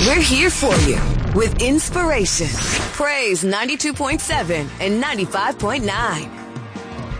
We're here for you with inspiration. Praise 92.7 and 95.9.